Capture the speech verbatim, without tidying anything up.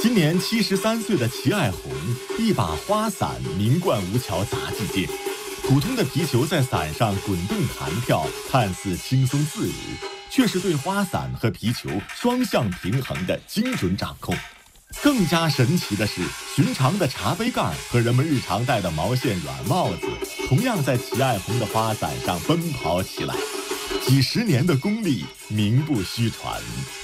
今年七十三岁的齐爱红，一把花伞名冠吴桥杂技界。普通的皮球在伞上滚动弹跳，看似轻松自如，却是对花伞和皮球双向平衡的精准掌控。更加神奇的是，寻常的茶杯盖和人们日常戴的毛线软帽子，同样在齐爱红的花伞上奔跑起来。几十年的功力，名不虚传。